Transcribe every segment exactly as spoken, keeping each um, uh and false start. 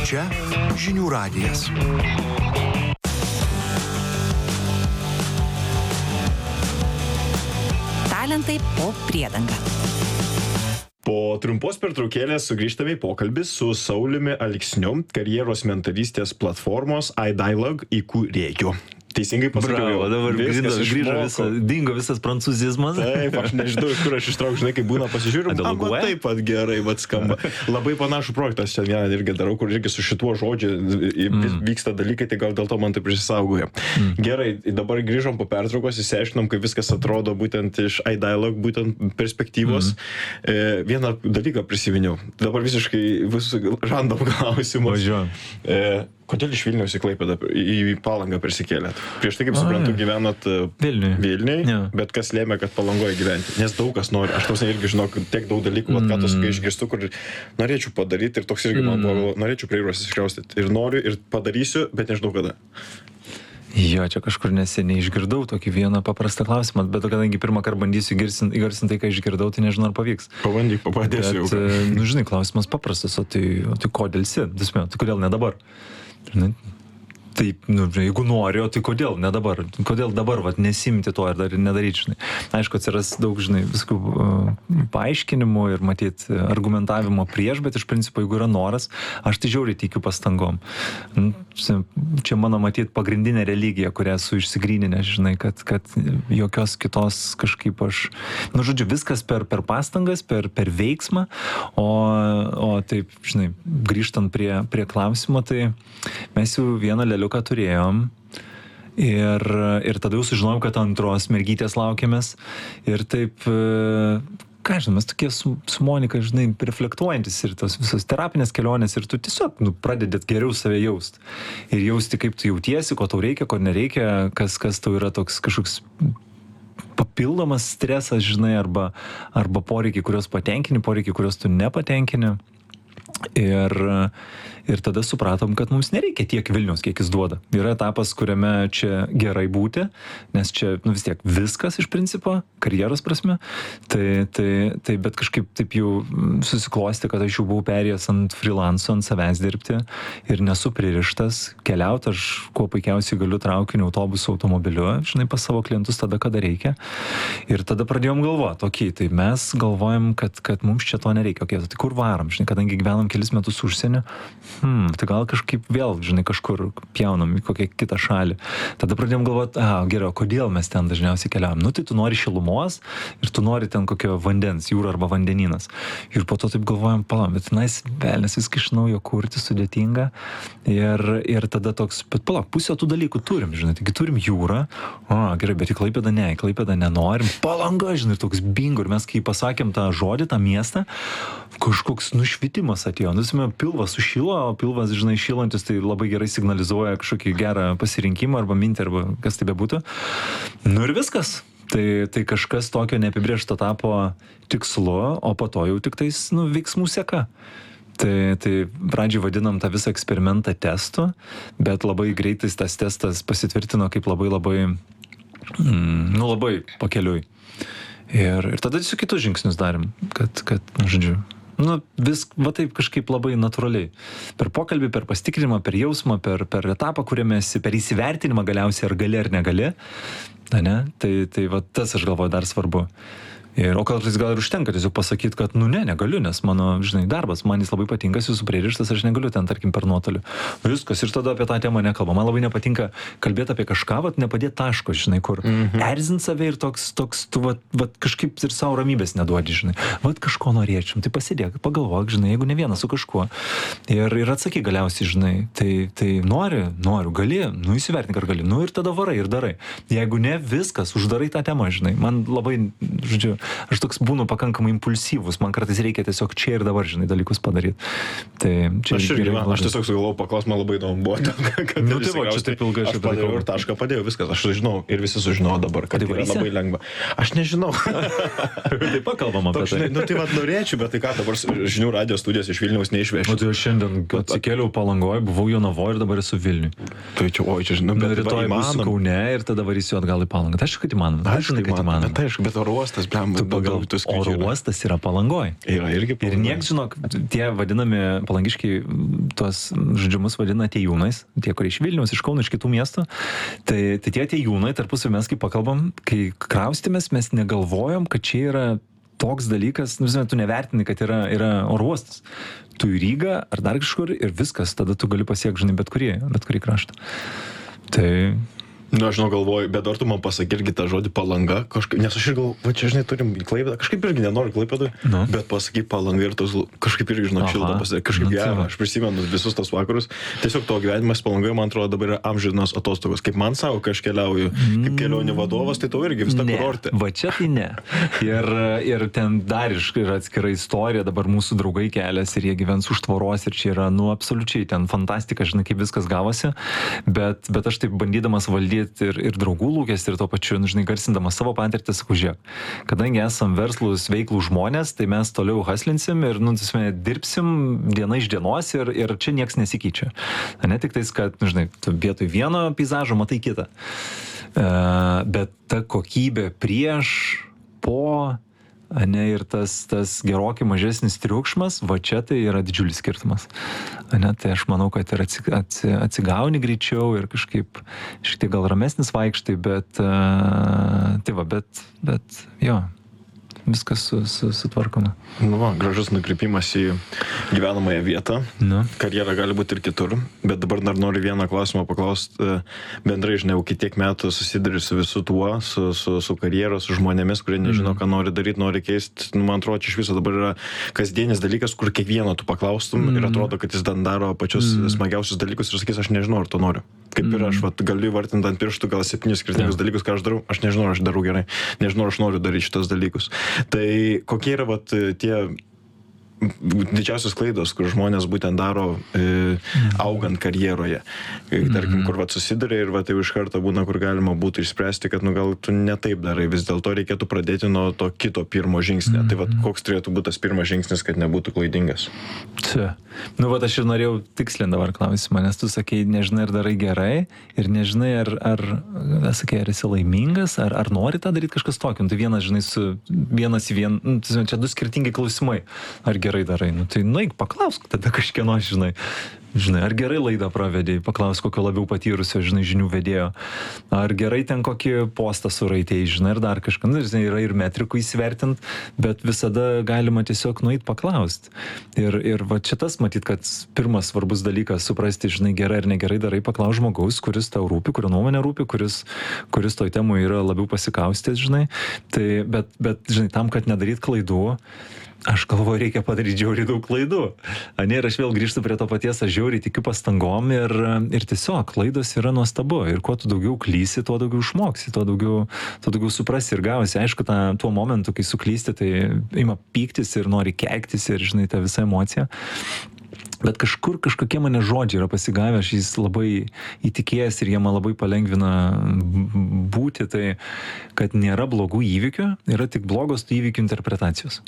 Čia Žinių radijas. Talentai po priedanga. Po trumpos pertraukėlės sugrįžtame į pokalbį su Sauliumi Alksniu, karjeros mentorystės platformos iDialog įkūrėju. Teisingai pasakiau. Bravo, dabar grįžo, grįžo visa, dingo visas prancūzizmas. Taip, aš nežinau, iš kur aš ištrauk, žinai, kai būna pasižiūriu, man taip pat gerai, vat skamba. Labai panašų projektą aš čia vieną irgi darau, kur irgi su šituo žodžiu mm. vyksta dalykai, tai gal dėl to man taip prisisaugoja. Mm. Gerai, dabar grįžom po pertraukos, įsiaiškinom, kaip viskas atrodo būtent iš iDialog, būtent perspektyvos. Mm. E, vieną dalyką prisiminiau. Dabar visiškai visų random klausimų. E, kodėl iš Vilniaus į Klaipėdą, į Palangą persikėlėt? Prieš tai, kaip suprantu, gyvenat Vilniui, Vilniui ja. Bet kas lėmė, kad Palangoje gyventi? Nes daug kas nori. Aš tos irgi žinau, tiek daug dalykų, mm. vat, ką tos kai išgirstu, kur norėčiau padaryti ir toks irgi man buvo, norėčiau prie jūros iškraustyti. Ir noriu, ir padarysiu, bet nežinau kada. Jo, čia kažkur neseniai išgirdau tokį vieną paprastą klausimą, bet kadangi pirmą kartą bandysiu įgarsinti tai, ką išgirdau, tai nežinau, ar pavyks. Pabandyk, papadėsiu jau. Nu, žinai, klausimas paprastas, o tai, o tai kodėl si? Tai kodėl ne dabar? Žinai? Taip, nu, jeigu nori, o tai kodėl, ne dabar? Kodėl dabar, vat, nesimti to ir dar nedaryti, žinai? Aišku, atsiras daug, žinai, viskų uh, paaiškinimų ir matyt argumentavimo prieš, bet iš principo, jeigu yra noras, aš tai žiauriai tikiu pastangom. Čia mano, matyt, pagrindinė religija, kurią esu išsigryninęs, žinai, kad, kad jokios kitos kažkaip aš, nu, žodžiu, viskas per, per pastangas, per, per veiksmą, o, o taip, žinai, grįžtant prie, prie klausimo, tai mes jau vieną leliuką turėjom ir, ir tada jau sužinojom, kad antros mergytės laukiamės ir taip, ką žinai, mes tokie su, su Monika, žinai, reflektuojantis ir tos visos terapinės kelionės ir tu tiesiog, nu, pradedėt geriau save jaust ir jausti, kaip tu jautiesi, ko tau reikia, ko nereikia, kas, kas tau yra toks kažkoks papildomas stresas, žinai, arba, arba poreikiai, kurios patenkini, poreikiai, kurios tu nepatenkini. Ir, ir tada supratom, kad mums nereikia tiek Vilniaus, kiek jis duoda. Yra etapas, kuriame čia gerai būti, nes čia, nu, vis tiek viskas iš principo, karjeros prasme. Tai, tai, tai bet kažkaip taip jau susiklosti, kad aš jau buvau perėjęs ant freelanso, ant savęs dirbti ir nesu pririštas keliauti. Aš kuo puikiausiai galiu traukiniu, autobusu, automobiliu, žinai, pas savo klientus tada, kada reikia. Ir tada pradėjom galvoti, okei, tai mes galvojam, kad, kad mums čia to nereikia. Okei, tai kur varom, žinai, kadangi gyvenam kelis metus užsienio, hmm, tai gal kažkaip vėl, žinai, kažkur pjaunam į kokią kitą šalį. Tada pradėjom galvoti, a, gerai, kodėl mes ten dažniausiai keliaujam? Nu, tai tu nori šilumos ir tu nori ten kokio vandens, jūra arba vandenynas. Ir po to taip galvojam, palam, bet tenais velnės viską iš naujo kurti sudėtinga. Ir, ir tada toks, bet palam, pusę tų dalykų turim, žinai, taigi turim jūrą, o, gerai, bet į Klaipėdą ne, į Klaipėdą nenorim. Palanga, žinai, toks bingo. Ir mes, kai pasakėm tą žodį, tą miestą, kažkoks nušvitimas atėjo. Nusime, pilvas sušilo, o pilvas, žinai, šilantis, tai labai gerai signalizuoja kažkokį gerą pasirinkimą arba mintį, arba kas tai bebūtų. Nu ir viskas. Tai, tai kažkas tokio neapibrėžto tapo tikslu, o po to jau tik tais, nu, veiksmų seka. Tai, tai pradžiai vadinam tą visą eksperimentą testu, bet labai greitai tas testas pasitvirtino kaip labai labai, mm, nu, labai pakeliui. Ir, ir tada tiesiog kitus žingsnius darėm, kad, kad, nu, žodžiu, nu, vis, va taip kažkaip labai natūraliai. Per pokalbį, per pasitikrinimą, per jausmą, per, per etapą, kuriame esi, per įsivertinimą galiausiai, ar gali ar negali. Ne? Tai, tai va tas, aš galvoju, dar svarbu. Ir, o kartais gal ir užtenka tiesiog pasakyti, kad, nu ne, negaliu, nes mano, žinai, darbas, man jis labai patinka, esu pririštas, aš negaliu ten, tarkim, per nuotolį. Viskas, ir tada apie tą temą nekalba. Man labai nepatinka kalbėti apie kažką, vat, nepadėti taško, žinai, kur mm-hmm. erzint save ir toks, toks tu, vat, vat, kažkaip ir savo ramybės neduodi, žinai. Vat kažko norėčiau, tai pasidėk, pagalvok, žinai, jeigu ne vienas su kažkuo. Ir, ir atsakyk galiausiai, žinai, tai, tai nori, noriu, gali, nu įsivertink, ar gali, nu ir tada varai ir darai. Jeigu ne, viskas, uždarai tą temą, žinai. Man labai, žodžiu, aš toks būnu pakankamai impulsyvus, man kartais reikia tiesiog čia ir dabar, žinai, dalykus padaryti. Tai čia aš irgi, man, aš tiesiog sugalvojau paklaus, man labai įdomu buvo. Kad nu, tai va, čia taip ilgai aš padėjau ir tašką padėjau, viskas, aš žinau ir visi sužinau dabar, kad tai yra labai lengva. Aš nežinau. Tai pakalbam apie tai. Nu, tai vad norėčiau, bet tai ką, dabar Žinių radijo studijas iš Vilniaus neišvešiu. O tai aš šiandien atsikėliau Palangoje, buvau Jonavoje ir dabar esu Vilniui. Tai čia, oi, čia žinau, bet rytoj būsiu Kaune ir tada varysiu atgal į Palangą. Tai aišku, kad įmanoma. Aišku, kad įmanoma. Bet aišku, bet oro uostas, blem, Tu pagal oro uostas yra Palangoj. Yra irgi Palangoj. Ir nieks, žinok, tie vadinami palangiškiai, tuos žodžiumus vadina atėjūnais, tie, kurie iš Vilniaus, iš Kauno, iš kitų miestų. Tai, tai tie atėjūnai, tarpusavy mes kai pakalbam, kai kraustėmės, mes negalvojom, kad čia yra toks dalykas, nu, žinai, tu nevertini, kad yra, yra oro uostas. Tu į Rygą ar dar kažkur ir viskas, tada tu gali pasiekti, žinai, bet kurį, bet kurį kraštą. Tai... Nu, aš žinau, galvoju, bet ar tu man pasakai irgi tą žodį Palanga, kažkaip, nes aš ir galvoju, va čia, žinai, turim į Klaipėdą, kažkaip irgi nenoriu Klaipėdui, no. bet pasakai Palanga ir tos, kažkaip irgi, žinau, šilta pasiekti, kažkaip gera, aš prisimenu visus tos vakarus, tiesiog to gyvenimas Palangoje, man atrodo, dabar yra amžinos atostogos, kaip man savo, kai aš keliauju, kaip kelionių vadovas, tai tau irgi vis ta kurortė. Va čia tai ne. Ir, ir ten dar yra atskira istorija, dabar mūsų draugai kelias ir jie gyvens už tvoros ir čia yra, nu, absoliučiai ten fantastika, žinai, kaip viskas gavosi, bet, bet aš taip bandydamas valdyti ir, ir draugų lūkestį ir to pačiu, nu, žinai, garsindamas savo patirtį, sakau, žiūrėk, kadangi esam verslus, veiklų žmonės, tai mes toliau haslinsim ir, nu, tasme, dirbsim diena iš dienos ir, ir čia nieks nesikeičia. Ne tik tais, kad, nu, žinai, tu vietoj vieno peizažo matai kitą. Uh, bet ta kokybė prieš, po... Ane, ir tas, tas gerokai mažesnis triukšmas, va čia tai yra didžiulis skirtumas. Ane, tai aš manau, kad ir atsi, atsi, atsigauni greičiau ir kažkaip šiek tiek gal ramesnis vaikštai, bet, uh, tai va, bet, bet, jo, viskas su, su, sutvarkoma. Nu, va, gražus nukrypimas į gyvenamąją vietą. Nu. Karjera gali būti ir kitur, bet dabar dar noriu vieną klausimą paklausti. Bendrai, žinai, jau kiek metų susiduri su visu tuo, su, su, su karjeros, su žmonėmis, kurie nežino, ką nori daryti, nori keisti. Nu, man atrodo, čia iš viso dabar yra kasdienis dalykas, kur kiekvieno tu paklaustum mm. ir atrodo, kad jis ten daro pačius mm. smagiausius dalykus ir sakys, aš nežinau, ar to noriu. Kaip ir aš, vat, galiu vardinti ant pirštų gal septynis skirtingus yeah. dalykus, ką aš darau, aš nežinau, ar aš darau gerai, nežinau, ar aš noriu daryti šitos dalykus. Tai kokie yra vat, tie didžiausios klaidos, kur žmonės būtent daro e, augant karjeroje. Tarkim, kur vat susiduria ir vat jau iš karto būna, kur galima būtų išspręsti, kad nu gal tu ne taip darai, vis dėlto reikėtų pradėti nuo to kito pirmo žingsnio. Tai vat koks turėtų būti tas pirmas žingsnis, kad nebūtų klaidingas? Čia. Nu, vat aš ir norėjau tikslinti dabar klausimą, nes tu sakei, nežinai, ar darai gerai ir nežinai, ar, ar, sakai, ar esi laimingas, ar, ar nori tą daryti kažkas tokio. Tai vienas, žinai, su vienas į vien, nu, čia du skirtingi klausimai. Ar gerai darai? Nu, tai nueik, paklausk tada kažkieno, žinai. Žinai, ar gerai laidą pravedėjai, paklausk kokio labiau patyrusio, žinai, žinių vedėjo. Ar gerai ten kokį postą suraitėjai, žinai, ir dar kažką. Nu, žinai, yra ir metrikų įsivertint, bet visada galima tiesiog nueit paklausti. Ir, ir va čia tas matyt, kad pirmas svarbus dalykas suprasti, žinai, gerai ar negerai darai, paklaus žmogaus, kuris tau rūpi, kurio nuomonė rūpi, kuris, kuris toj temui yra labiau pasikaustęs, žinai. Tai, bet, bet, žinai, tam, kad nedaryt klaidų, aš galvoju, reikia padaryti žiauriai daug klaidų. Ane, ir aš vėl grįžtu prie to paties, aš žiauriai tikiu pastangom ir, ir tiesiog klaidos yra nuostabu. Ir kuo tu daugiau klysi, tuo daugiau išmoksi, tuo daugiau, tuo daugiau suprasi ir gausi. Aišku, tą, tuo momentu, kai suklysti, tai ima pyktis ir nori keiktis ir, žinai, tą visą emociją. Bet kažkur kažkokie mane žodžiai yra pasigavę, aš jais labai įtikėjęs ir jie man labai palengvina būti, tai kad nėra blogų įvykių, yra tik blogos tų įvykių interpretacijos.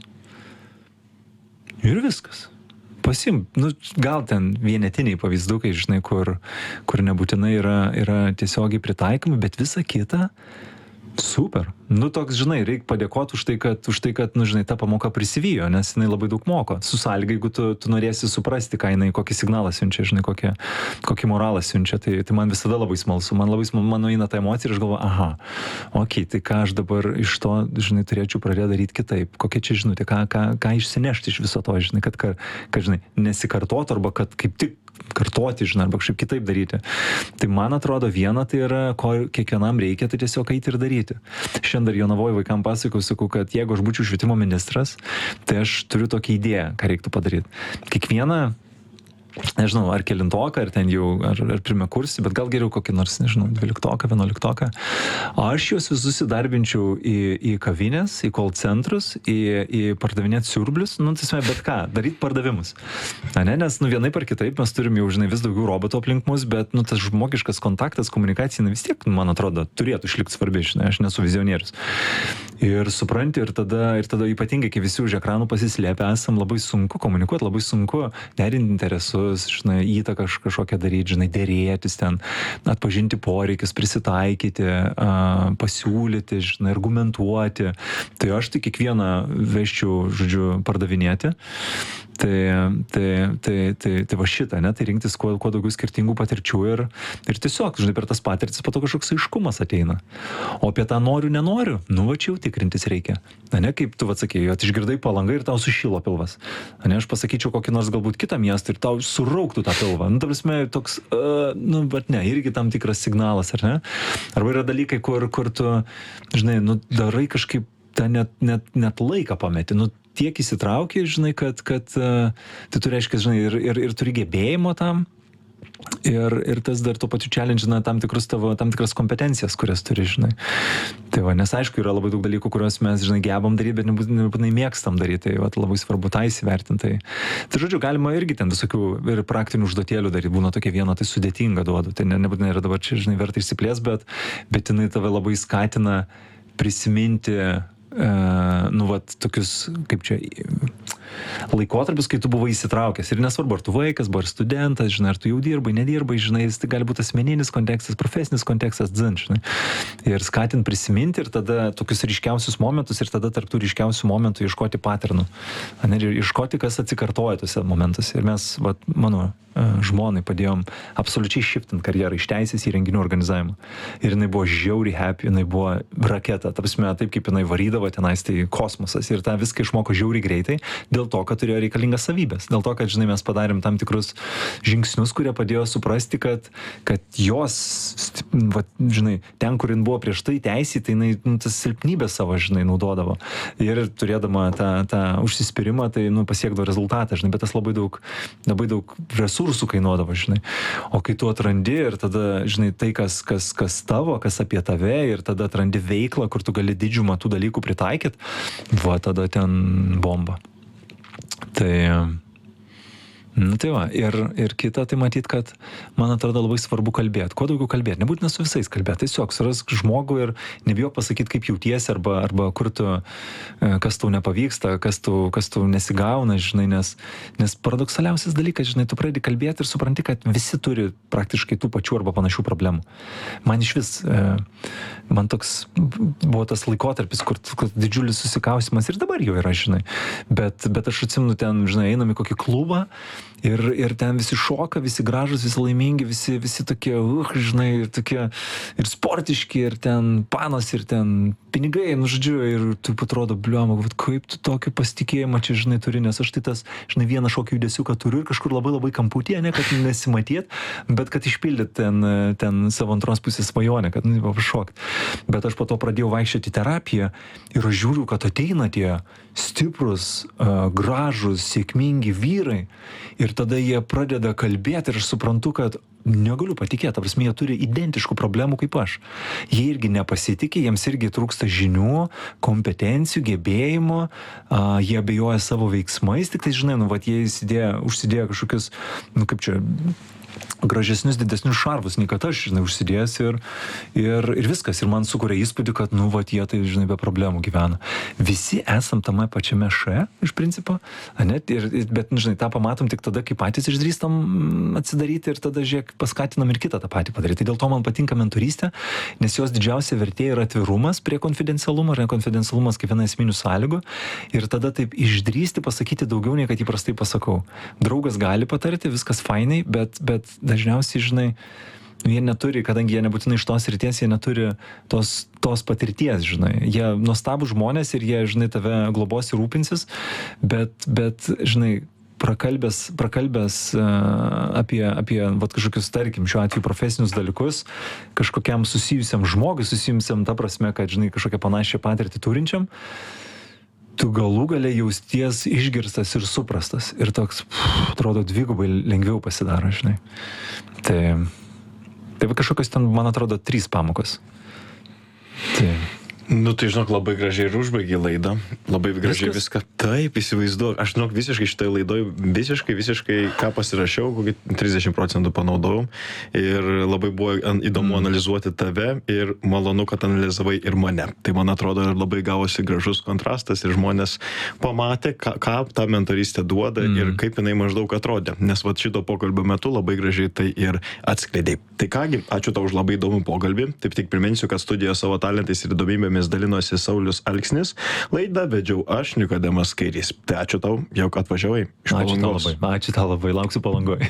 Ir viskas. Pasim, nu, gal ten vienetiniai pavyzdukai, žinai, kur, kur nebūtinai yra, yra tiesiogiai pritaikomi, bet visa kita super. Nu, toks, žinai, reikia padėkoti už tai, kad, už tai, kad, nu, žinai, ta pamoka prisivijo, nes jinai labai daug moko. Su sąlyga, jeigu tu, tu norėsi suprasti, ką jinai, kokį signalą siunčia, žinai, kokį, kokį moralą siunčia, tai, tai man visada labai smalsu. Man labai smalsu, man nueina ta emocija ir aš galvoju, aha, okei, okay, tai ką aš dabar iš to, žinai, turėčiau pradėti daryti kitaip. Kokia čia, žinutė, ką, ką, ką išsinešti iš viso to, žinai, kad, kad, kad žinai, nesikartotų arba kad kaip tik kartoti, žinai, arba kažkaip kitaip daryti. Tai man atrodo, viena tai yra, ko kiekvienam reikia, tai tiesiog eiti ir daryti. Šiandien dar Jonavoje vaikams pasakau, sakau, kad jeigu aš būčiau švietimo ministras, tai aš turiu tokią idėją, ką reiktų padaryti. Kiekvieną, nežinau, ar kelintoką, ar ten jau, ar, ar pirmą kursį, bet gal geriau kokį nors, nežinau, dvyliktoką, vienuoliktoką. Aš juos visus įdarbinčiau į, į kavinės, į call centrus, į, į pardavinėt siurblius, nu, tai bet ką, daryti pardavimus. Ne, nes, nu, vienaip ar kitaip mes turim jau, žinai, vis daugiau robotų aplink mus, bet, nu, tas žmogiškas kontaktas, komunikacija, vis tiek, man atrodo, turėtų išlikti svarbi, žinai, aš nesu vizionierius. Ir supranti, ir tada, ir tada ypatingai, kai visi už ekranų pasislėpę esam, labai sunku komunikuoti, labai sunku derinti interesus, žinai, įtaką kažkokią daryti, žinai, dėrėtis ten, atpažinti poreikius, prisitaikyti, pasiūlyti, žinai, argumentuoti. Tai aš tai kiekvieną veščiau, žodžiu, pardavinėti. Tai, tai, tai, tai, tai va šitą, ne, tai rinktis kuo, kuo daugiau skirtingų patirčių ir, ir tiesiog, žinai, per tas patirtis po to kažkoks aiškumas ateina. O apie tą noriu, nenoriu, nu va čia jau tikrintis reikia. Na ne, kaip tu atsakėjai, išgirdai Palangą ir tau sušilo pilvas. Na ne, aš pasakyčiau kokį nors galbūt kitą miestą ir tau surauktų tą pilvą. Nu, ta prasme, toks, uh, nu, bet ne, irgi tam tikras signalas, ar ne? Arba yra dalykai, kur, kur tu, žinai, nu, darai kažkaip tą net, net, net laiką pameti, nu, tiek įsitrauki, žinai, kad, kad uh, tai tu reiškia, žinai, ir, ir, ir turi gebėjimo tam, ir, ir tas dar tuo pačiu challenge, na, tam tikrus tavo, tam tikras kompetencijas, kurias turi, žinai. Tai va, nes aišku, yra labai daug dalykų, kuriuos mes, žinai, gebam daryti, bet nebūtinai mėgstam daryti, tai va, labai svarbu tą įsivertinti. Tai, tai žodžiu, galima irgi ten visokių ir praktinių užduotėlių daryti, būna tokia viena, tai sudėtinga duodu, tai ne, nebūtinai yra dabar čia, žinai, verta išsiplės, bet, bet jinai tave labai skatina prisiminti Uh, nu, vat, tokius, kaip čia, laikotarpius, kai tu buvai įsitraukęs. Ir nesvarbu, ar tu vaikas, ar studentas, žinai, ar tu jau dirbai, nedirbai, žinai, tai gali būti asmeninis kontekstas, profesinis kontekstas, dzin, žinai. Ir skatint prisiminti ir tada tokius ryškiausius momentus ir tada tarp tų ryškiausių momentų ieškoti paternų. Ir ieškoti, kas atsikartoja tuose momentuose. Ir mes, vat, mano žmonai padėjom absoliučiai shiftint karjerą iš teisės į renginių organizavimą. Ir jinai buvo žiauriai happy, jinai buvo raketa, ta prasme, taip kaip jinai varydavo tenais, tai kosmosas. Ir tą viską išmoko žiauriai greitai, dėl to, kad turėjo reikalingas savybės. Dėl to, kad, žinai, mes padarėm tam tikrus žingsnius, kurie padėjo suprasti, kad, kad jos, va, žinai, ten, kur jin buvo prieš tai teisė, tai jinai, nu, tas silpnybės savo, žinai, naudodavo. Ir turėdama tą, tą užsispyrimą, tai, nu, pasiekdavo rezultatą, žinai, bet tas labai daug, labai daug resursų kainuodavo, žinai. O kai tu atrandi ir tada, žinai, tai, kas, kas, kas tavo, kas apie tave, ir tada atrandi veiklą, kur tu gali didžiumą tų dalykų pritaikyt, va, tada ten bomba. Tai, nu tai va, ir, ir kita, tai matyt, kad man atrodo labai svarbu kalbėti. Kuo daugiau kalbėti, nebūtina su visais kalbėti. Tiesiog surask žmogų ir nebijok pasakyti, kaip jautiesi, arba, arba kur tu, kas tau nepavyksta, kas tau, kas tau nesigauna, žinai, nes, nes paradoksaliausias dalykas, žinai, tu pradedi kalbėti ir supranti, kad visi turi praktiškai tų pačių arba panašių problemų. Man iš vis, man toks buvo tas laikotarpis, kur, kur didžiulis susikausimas ir dabar jau yra, žinai. Bet, bet aš atsimenu ten, žinai, einam į kokį klubą, Ir, ir ten visi šoka, visi gražus, visi laimingi, visi, visi tokie, uh, žinai, tokie ir sportiški, ir ten panos, ir ten pinigai, nu žodžiu, ir tu atrodo, bliuoma, kaip tu tokį pasitikėjimą čia, žinai, turi, nes aš tai tas, žinai, vieną šokį judesiuką turiu ir kažkur labai labai kamputėje, ne, kad nesimatyt, bet kad išpildyt ten, ten savo antros pusės svajonę, kad, nu, pašokt. Bet aš po to pradėjau vaikščioti terapiją ir aš žiūriu, kad ateina tie stiprus, uh, gražus, sėkmingi vyrai ir tada jie pradeda kalbėti ir aš suprantu, kad negaliu patikėti, ta prasme, jie turi identiškų problemų kaip aš. Jie irgi nepasitikė, jiems irgi trūksta žinių, kompetencijų, gebėjimų, uh, jie abejoja savo veiksmais, tik tai, žinai, nu, vat jie įsidėjo, užsidėjo kažkokius, nu, kaip čia, gražesnius, didesnius šarvus, nei kad aš, žinai, užsidėjęs ir, ir, ir viskas. Ir man sukuria įspūdį, kad, nu, vat, jie tai, žinai, be problemų gyvena. Visi esam tame pačiame še, iš principo, ne? Ir, bet, žinai, tą pamatom tik tada, kai patys išdrįstam atsidaryti ir tada, žiūrėk, paskatinam ir kitą tą patį padaryti. Tai dėl to man patinka mentorystė, nes jos didžiausia vertė yra atvirumas prie konfidencialumo, ar ne konfidencialumas kaip viena esminių sąlygų. Ir tada taip išdrįsti pasakyti daugiau, nei kad įprastai pasakau. Draugas gali patarti, viskas fainai, bet, bet dažniausiai, žinai, jie neturi, kadangi jie nebūtinai iš tos ryties, jie neturi tos, tos patirties, žinai. Jie nuostabų žmonės ir jie, žinai, tave globos ir rūpinsis, bet, bet, žinai, prakalbęs, prakalbęs uh, apie, apie vat, kažkokius, tarkim, šiuo atveju profesinius dalykus, kažkokiam susijusiam žmogui, susijusiam ta prasme, kad, žinai, kažkokią panašią patirtį turinčiam, tu galų gale jausties išgirstas ir suprastas. Ir toks, pff, atrodo, dvigubai lengviau pasidaro, žinai. Tai, tai kažkokios ten, man atrodo, trys pamokos. Tai. Nu, tai žinok, labai gražiai ir užbaigė laidą. Labai gražiai Viskas? viską. Taip, įsivaizduoju. Aš, žinok, visiškai šitai laidoj, visiškai, visiškai, ką pasirašiau, kokį trisdešimt procentų panaudojau. Ir labai buvo an, įdomu mm. analizuoti tave ir malonu, kad analizavai ir mane. Tai man atrodo, labai gavosi gražus kontrastas ir žmonės pamatė, ką, ką ta mentorystė duoda mm. ir kaip jinai maždaug atrodė. Nes va šito pokalbio metu labai gražiai tai ir atskleidai. Tai kągi, ačiū tau už labai įdomų pokalbį. Taip tik priminsiu, kad studijoje savo talentais ir įdomybėmis dalinosi Saulius Alksnis. Laidą vedžiau aš, Nikodemas Kairys. Tai ačiū tau, jau kad atvažiavai iš Ačiū tau Palangos. labai, ačiū tau labai, lauksiu Palangoje.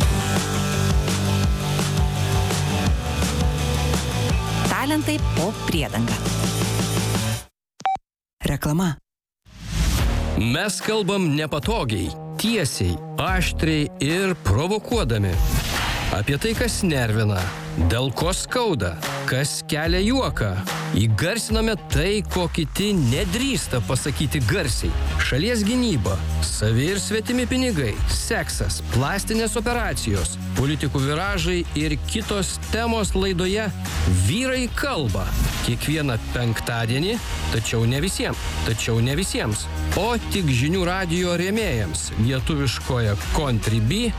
Talentai po priedanga. Reklama. Mes kalbam nepatogiai, tiesiai, aštriai ir provokuodami. Apie tai, kas nervina, dėl ko skauda, kas kelia juoką. Įgarsiname tai, ko kiti nedrįsta pasakyti garsiai. Šalies gynyba, savi ir svetimi pinigai, seksas, plastinės operacijos, politikų viražai ir kitos temos laidoje Vyrai kalba. Kiekvieną penktadienį, tačiau ne visiems, tačiau ne visiems, o tik žinių radijo rėmėjams lietuviškoje Contribui